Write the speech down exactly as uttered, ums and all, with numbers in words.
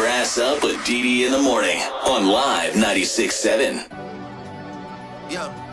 your ass up with Dee Dee in the morning on Live ninety-six point seven. Yeah.